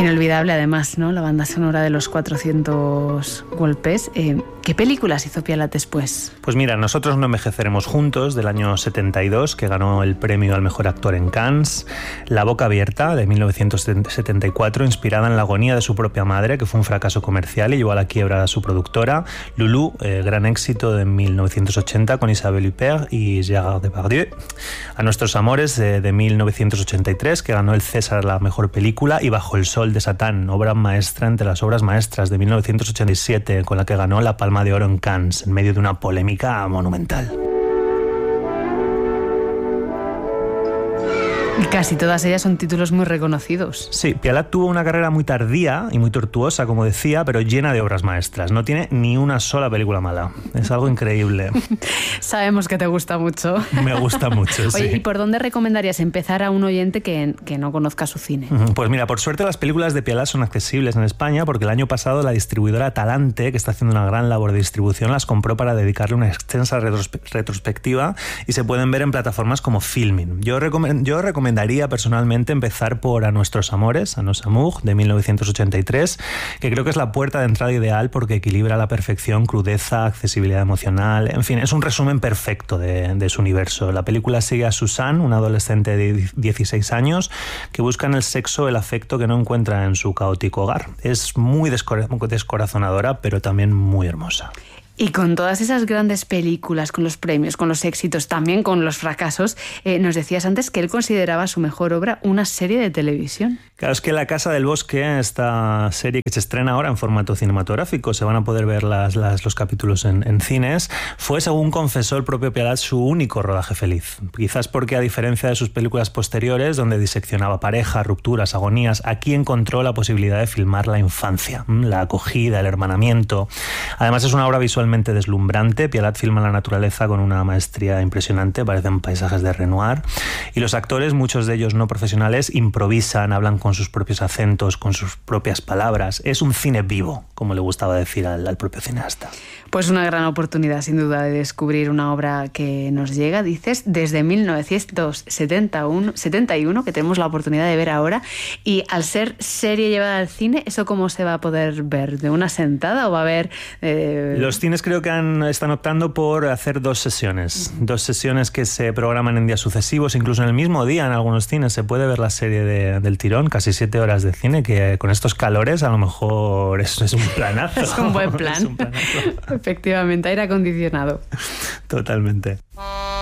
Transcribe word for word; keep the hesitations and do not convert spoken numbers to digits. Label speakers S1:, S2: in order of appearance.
S1: Inolvidable además, ¿no? La banda sonora de los cuatrocientos golpes. Eh, ¿Qué películas hizo Pialat después?
S2: Pues mira, Nosotros no envejeceremos juntos, del año setenta y dos, que ganó el premio al mejor actor en Cannes. La boca abierta, de mil novecientos setenta y cuatro, inspirada en la agonía de su propia madre, que fue un fracaso comercial y llevó a la quiebra a su productora. Lulu, eh, gran éxito de mil novecientos ochenta con Isabelle Huppert y Gérard Depardieu. A nuestros amores, eh, de mil novecientos ochenta y tres, que ganó el César a la mejor película. Y Bajo el sol de Satán, obra maestra entre las obras maestras, de mil novecientos ochenta y siete, con la que ganó la Palma de Oro en Cannes, en medio de una polémica monumental.
S1: Casi todas ellas son títulos muy reconocidos.
S2: Sí, Pialat tuvo una carrera muy tardía y muy tortuosa, como decía, pero llena de obras maestras. No tiene ni una sola película mala. Es algo increíble.
S1: Sabemos que te gusta mucho.
S2: Me gusta mucho, sí.
S1: Oye, ¿y por dónde recomendarías empezar a un oyente que, que no conozca su cine?
S2: Pues mira, por suerte las películas de Pialat son accesibles en España, porque el año pasado la distribuidora Talante, que está haciendo una gran labor de distribución, las compró para dedicarle una extensa retrospe- retrospectiva y se pueden ver en plataformas como Filmin. Yo, recom- yo recomendaría personalmente empezar por A nuestros amores, A nos amours, de mil novecientos ochenta y tres, que creo que es la puerta de entrada ideal porque equilibra a la perfección crudeza, accesibilidad emocional, en fin, es un resumen perfecto de, de su universo. La película sigue a Susan, una adolescente de dieciséis años que busca en el sexo el afecto que no encuentra en su caótico hogar. Es muy descora- descorazonadora, pero también muy hermosa.
S1: Y con todas esas grandes películas, con los premios, con los éxitos, también con los fracasos, eh, nos decías antes que él consideraba su mejor obra una serie de televisión.
S2: Claro, es que La Casa del Bosque, esta serie que se estrena ahora en formato cinematográfico, se van a poder ver las, las, los capítulos en, en cines, fue, según confesó el propio Pialat, su único rodaje feliz. Quizás porque, a diferencia de sus películas posteriores, donde diseccionaba parejas, rupturas, agonías, aquí encontró la posibilidad de filmar la infancia, la acogida, el hermanamiento. Además, es una obra visualmente deslumbrante. Pialat filma la naturaleza con una maestría impresionante, parecen paisajes de Renoir. Y los actores, muchos de ellos no profesionales, improvisan, hablan con sus propios acentos, con sus propias palabras. Es un cine vivo, como le gustaba decir al, al propio cineasta.
S1: Pues una gran oportunidad, sin duda, de descubrir una obra que nos llega, dices, desde mil novecientos setenta y uno, que tenemos la oportunidad de ver ahora. Y al ser serie llevada al cine, ¿eso cómo se va a poder ver? ¿De una sentada o va a haber...? Eh...
S2: Los cines creo que han, están optando por hacer dos sesiones. Uh-huh. Dos sesiones que se programan en días sucesivos, incluso en el mismo día en algunos cines se puede ver la serie de, del tirón, casi siete horas de cine, que con estos calores a lo mejor eso es un planazo.
S1: Es un buen plan.
S2: Es un planazo.
S1: Efectivamente, aire acondicionado.
S2: Totalmente.